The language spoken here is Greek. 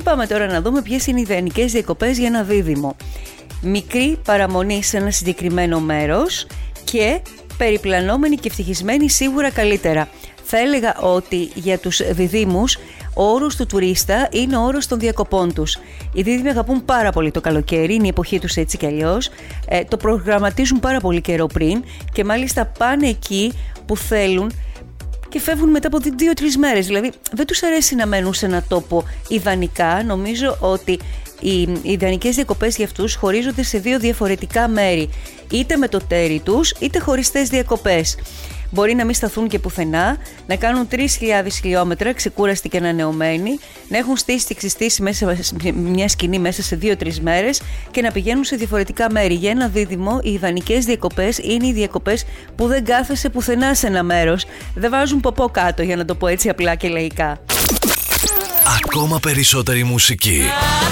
πάμε τώρα να δούμε ποιες είναι οι ιδανικές διακοπές για ένα δίδυμο. Μικρή παραμονή σε ένα συγκεκριμένο μέρος και περιπλανόμενοι και ευτυχισμένοι σίγουρα καλύτερα. Θα έλεγα ότι για τους διδύμους ο όρος του τουρίστα είναι ο όρος των διακοπών τους. Οι δίδυμοι αγαπούν πάρα πολύ το καλοκαίρι, είναι η εποχή τους έτσι κι αλλιώς. Το προγραμματίζουν πάρα πολύ καιρό πριν και μάλιστα πάνε εκεί που θέλουν και φεύγουν μετά από 2-3 μέρες. Δηλαδή δεν τους αρέσει να μένουν σε ένα τόπο ιδανικά. Νομίζω ότι οι ιδανικές διακοπές για αυτούς χωρίζονται σε 2 διαφορετικά μέρη. Είτε με το τέρι τους, είτε χωριστές διακοπές. Μπορεί να μην σταθούν και πουθενά, να κάνουν 3.000 χιλιόμετρα ξεκούραστοι και ανανεωμένοι, να έχουν στήσει και ξυστήσει μέσα μια σκηνή μέσα σε 2-3 μέρες και να πηγαίνουν σε διαφορετικά μέρη. Για ένα δίδυμο, οι ιδανικές διακοπές είναι οι διακοπές που δεν κάθεσαι πουθενά σε ένα μέρος. Δεν βάζουν ποπό κάτω, για να το πω έτσι απλά και λαϊκά. Ακόμα περισσότερη μουσική.